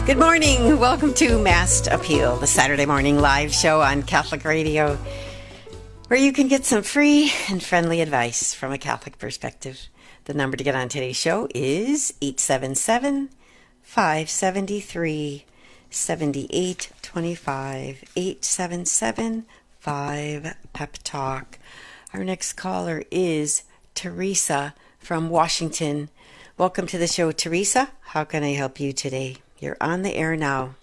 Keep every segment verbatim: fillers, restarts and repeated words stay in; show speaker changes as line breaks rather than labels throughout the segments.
Good morning. Welcome to Mast Appeal, the Saturday morning live show on Catholic Radio, where you can get some free and friendly advice from a Catholic perspective. The number to get on today's show is eight seven seven, five seven three, seven eight two five, eight seven seven, five, Pep Talk. Our next caller is Teresa from Washington. Welcome to the show, Teresa. How can I help you today? You're on the air now.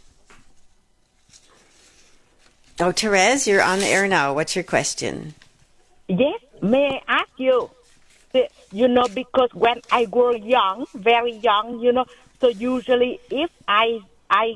Oh, Therese, you're on the air now. What's your question?
Yes, may I ask you? You know, because when I were young, very young, you know, so usually if I I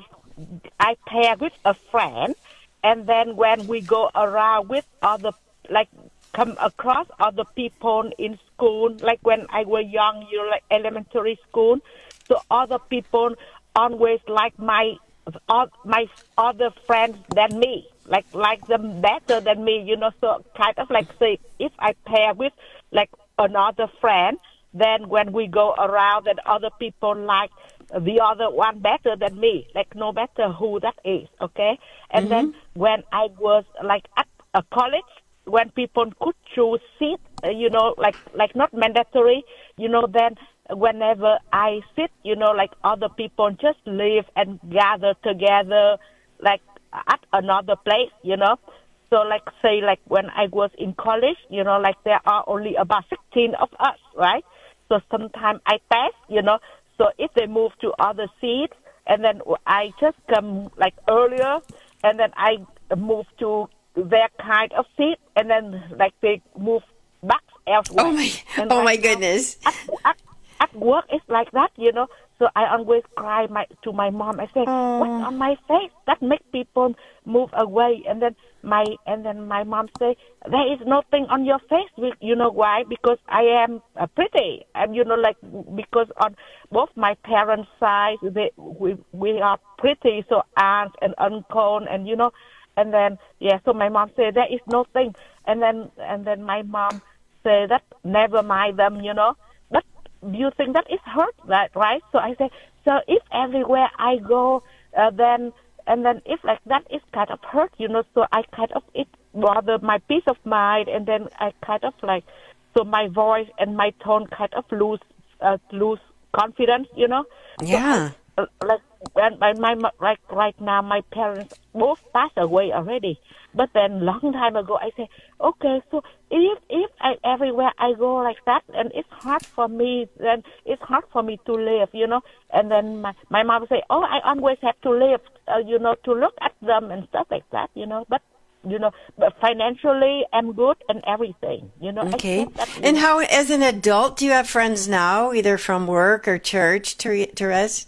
I pair with a friend, and then when we go around with other, like come across other people in school, like when I was young, you know, like elementary school, so other people always like my uh, my other friends than me, like like them better than me, you know. So kind of like say if I pair with like another friend, then when we go around, and other people like the other one better than me, like no matter who that is, okay. And mm-hmm. then when I was like at a college, when people could choose seat, uh, you know, like like not mandatory, you know, then whenever I sit, you know, like other people just leave and gather together, like at another place, you know. So like say like when I was in college, you know, like there are only about sixteen of us, right? So sometimes I pass, you know. So if they move to other seats, and then I just come like earlier, and then I move to their kind of seat, and then like they move back elsewhere.
Oh my,
and
oh
right
my
now,
goodness.
At, at, at work, it's like that, you know. So I always cry my, to my mom. I say,
oh.
"What's on my face that makes people move away?" And then my and then my mom say, "There is nothing on your face." You know why? Because I am uh, pretty, and you know, like because on both my parents' side, they we we are pretty. So aunt and uncle, and you know, and then yeah. So my mom say there is nothing, and then and then my mom say that never mind them, you know. But you think that is hurt, that right? So I say, so if everywhere I go, uh, then and then if like that is kind of hurt, you know. So I kind of it bother my peace of mind, and then I kind of like, so my voice and my tone kind of lose uh, lose confidence, you know.
Yeah.
So I, uh, like and my, my like right now, my parents both passed away already. But then long time ago, I say, okay, so if if I, everywhere I go like that, and it's hard for me, then it's hard for me to live, you know. And then my, my mom say, oh, I always have to live, uh, you know, to look at them and stuff like that, you know. But, you know, but financially, I'm good and everything, you know.
Okay.
That, you
and
know.
how, as an adult, do you have friends now, either from work or church, Therese?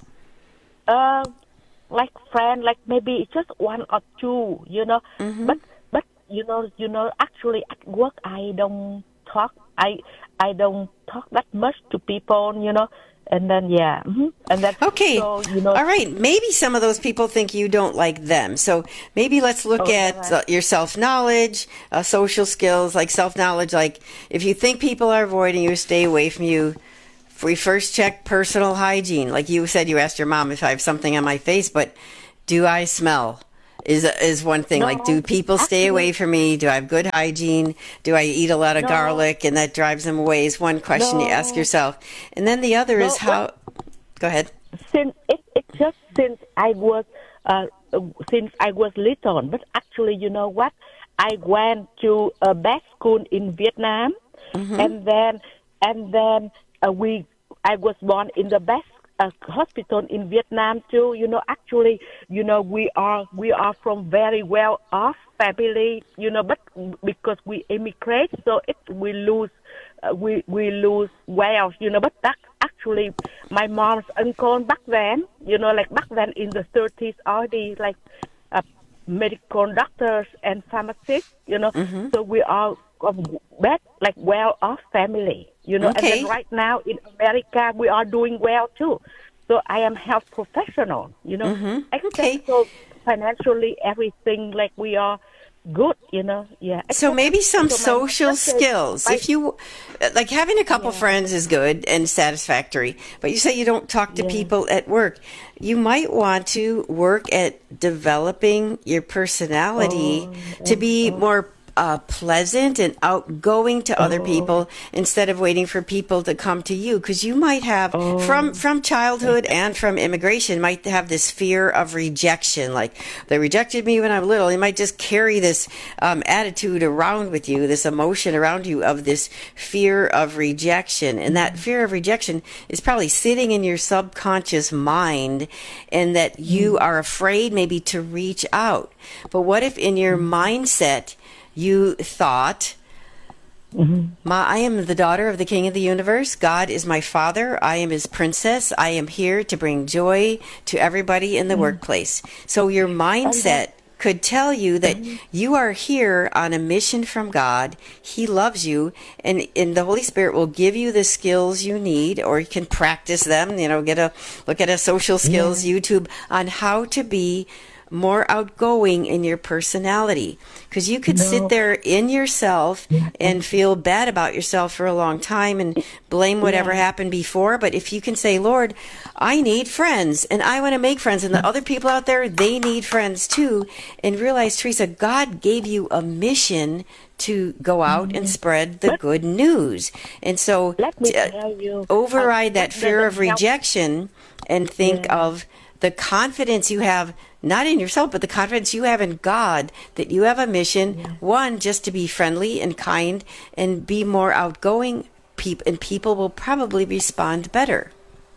Uh, like friend, like maybe just one or two, you know.
Mm-hmm.
But but you know, you know, actually at work I don't talk. I I don't talk that much to people, you know. And then yeah, mm-hmm. and then
okay,
so, you know,
all right. Maybe some of those people think you don't like them. So maybe let's look
oh,
at
right.
uh, your self knowledge, uh, social skills, like self knowledge. Like if you think people are avoiding you, stay away from you. We first check personal hygiene. Like you said, you asked your mom if I have something on my face, but do I smell? Is is one thing.
No,
like, do people stay
actually,
away from me? Do I have good hygiene? Do I eat a lot of
no,
garlic and that drives them away? Is one question
no,
you ask yourself. And then the other
no,
is how...
What?
Go ahead.
Since it, it just since I was uh, since I was little, but actually, you know what? I went to a best school in Vietnam, mm-hmm. and then and then uh, we I was born in the best uh, hospital in Vietnam too. You know, actually, you know, we are we are from very well off family. You know, but because we immigrate, so it we lose. Uh, we we lose wealth, you know, but that actually my mom's uncle back then, you know, like back then in the thirties, already like uh, medical doctors and pharmacists, you know,
mm-hmm.
so we are of that like well-off family, you know,
okay.
and then right now in America we are doing well too. So I am health professional, you know,
mm-hmm. okay.
So financially everything like we are. good, you know. Yeah.
So maybe some
So my
social
husband says,
skills.
my-
If you like having a couple friends is good and satisfactory, but you say you don't talk to
Yeah.
people at work. You might want to work at developing your personality to be more uh, pleasant and outgoing to other people instead of waiting for people to come to you, because you might have from from childhood and from immigration might have this fear of rejection, like they rejected me when I'm little. You might just carry this um, attitude around with you, this emotion around you of this fear of rejection, and that fear of rejection is probably sitting in your subconscious mind, and that you are afraid maybe to reach out. But what if in your mindset you thought, Ma, I am the daughter of the King of the universe. God is my father. I am his princess. I am here to bring joy to everybody in the workplace. So your mindset could tell you that you are here on a mission from God. He loves you, and, and the Holy Spirit will give you the skills you need, or you can practice them, you know, get a look at a social skills YouTube on how to be more outgoing in your personality, because you could sit there in yourself and feel bad about yourself for a long time and blame whatever happened before. But if you can say, Lord, I need friends and I want to make friends, and the other people out there, they need friends too, and realize, Teresa, God gave you a mission to go out and spread the good news. And so
Let me
uh,
tell you,
override
uh,
that
that
fear of
doesn't help.
rejection and think of the confidence you have, not in yourself, but the confidence you have in God, that you have a mission, one, just to be friendly and kind and be more outgoing, peop- and people will probably respond better.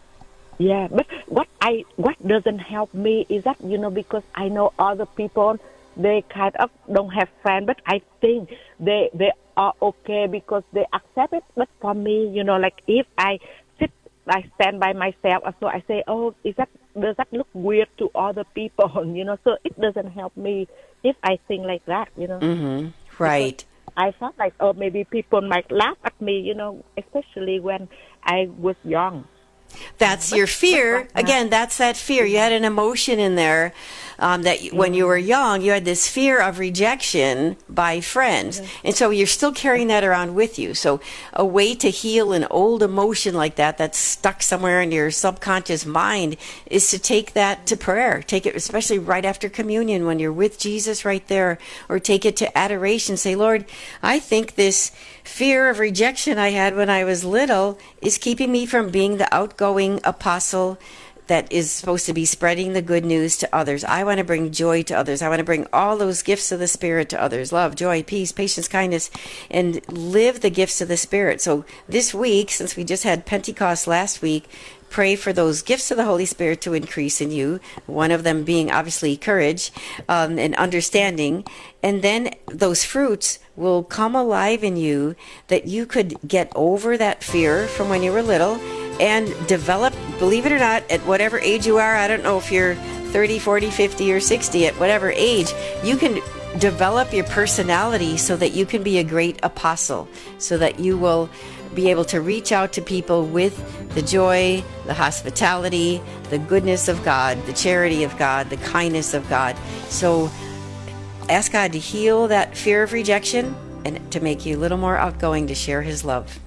Yeah, but what I what doesn't help me is that, you know, because I know other people, they kind of don't have friends, but I think they they are okay because they accept it. But for me, you know, like if I sit, I stand by myself, so I say, oh, is that does that look weird to other people? You know, so it doesn't help me if I think like that. You know,
Mm-hmm. Right.
I felt like, oh, maybe people might laugh at me. You know, especially when I was young.
That's your fear. Again, that's that fear. You had an emotion in there um, that you, when you were young, you had this fear of rejection by friends. And so you're still carrying that around with you. So a way to heal an old emotion like that that's stuck somewhere in your subconscious mind is to take that to prayer. Take it, especially right after communion when you're with Jesus right there, or take it to adoration. Say, Lord, I think this fear of rejection I had when I was little is keeping me from being the outgoing apostle that is supposed to be spreading the good news to others. I want to bring joy to others. I want to bring all those gifts of the Spirit to others. Love, joy, peace, patience, kindness, and live the gifts of the Spirit. So this week, since we just had Pentecost last week, pray for those gifts of the Holy Spirit to increase in you, one of them being obviously courage um, and understanding. And then those fruits will come alive in you, that you could get over that fear from when you were little and develop, believe it or not, at whatever age you are. I don't know if you're thirty, forty, fifty, or sixty, at whatever age, you can develop your personality so that you can be a great apostle, so that you will be able to reach out to people with the joy, the hospitality, the goodness of God, the charity of God, the kindness of God. So ask God to heal that fear of rejection and to make you a little more outgoing to share his love.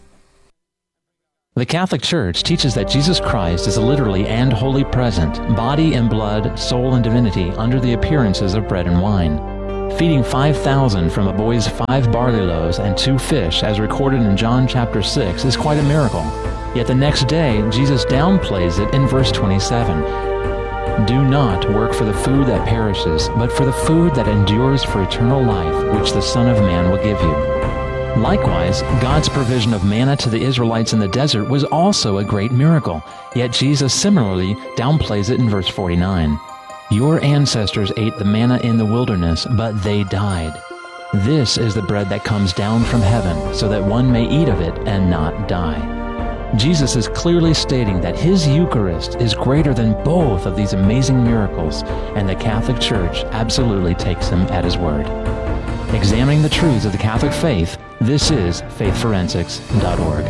The Catholic Church teaches that Jesus Christ is literally and wholly present, body and blood, soul and divinity, under the appearances of bread and wine. Feeding five thousand from a boy's five barley loaves and two fish, as recorded in John chapter six, is quite a miracle. Yet the next day, Jesus downplays it in verse twenty-seven. Do not work for the food that perishes, but for the food that endures for eternal life, which the Son of Man will give you. Likewise, God's provision of manna to the Israelites in the desert was also a great miracle, yet Jesus similarly downplays it in verse forty-nine. Your ancestors ate the manna in the wilderness, but they died. This is the bread that comes down from heaven, so that one may eat of it and not die. Jesus is clearly stating that his Eucharist is greater than both of these amazing miracles, and the Catholic Church absolutely takes him at his word. Examining the truths of the Catholic faith, this is faith forensics dot org.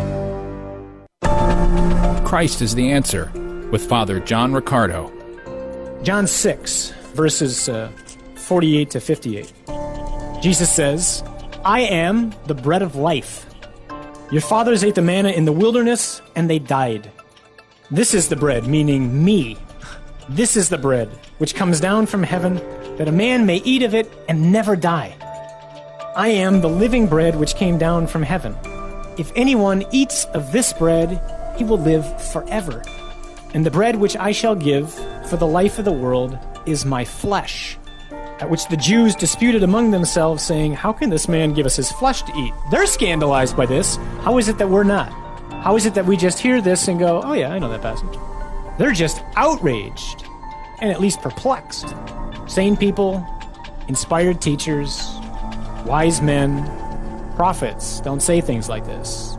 Christ is the Answer, with Father John Riccardo.
John six, verses uh, forty-eight to fifty-eight. Jesus says, I am the bread of life. Your fathers ate the manna in the wilderness, and they died. This is the bread, meaning me. This is the bread which comes down from heaven, that a man may eat of it and never die. I am the living bread which came down from heaven. If anyone eats of this bread, he will live forever. And the bread which I shall give for the life of the world is my flesh. At which the Jews disputed among themselves, saying, how can this man give us his flesh to eat? They're scandalized by this. How is it that we're not? How is it that we just hear this and go, oh yeah, I know that passage? They're just outraged and at least perplexed. Sane people, inspired teachers, wise men, prophets don't say things like this.